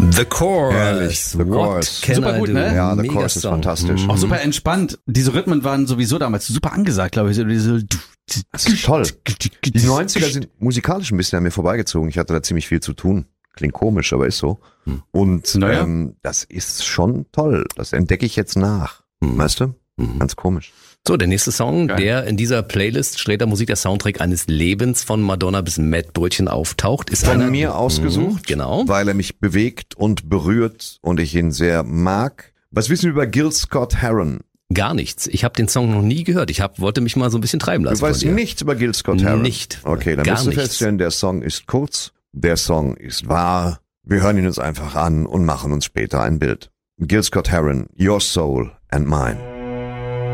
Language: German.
The Chorus. Herrlich, The Chorus. Super gut, ne? Ja, The Mega Chorus ist Song. fantastisch. Auch super entspannt. Diese Rhythmen waren sowieso damals super angesagt, glaube ich. Das ist toll. Die 90er sind musikalisch ein bisschen an mir vorbeigezogen. Ich hatte da ziemlich viel zu tun. Klingt komisch, aber ist so. Und Naja. das ist schon toll. Das entdecke ich jetzt nach. Weißt du? Ganz komisch. So, der nächste Song, Geil. der in dieser Playlist Sträter Musik, der Soundtrack eines Lebens von Madonna bis Mettbrötchen auftaucht, ist Von einer mir ausgesucht, genau. weil er mich bewegt und berührt und ich ihn sehr mag. Was wissen wir über Gil Scott-Heron? Gar nichts. Ich habe den Song noch nie gehört. Wollte mich mal so ein bisschen treiben lassen. Du weißt von dir. nichts über Gil Scott-Heron? Nicht. Okay, dann Gar musst du nichts. feststellen, der Song ist kurz, der Song ist wahr. Wir hören ihn uns einfach an und machen uns später ein Bild. Gil Scott-Heron, Your Soul and Mine.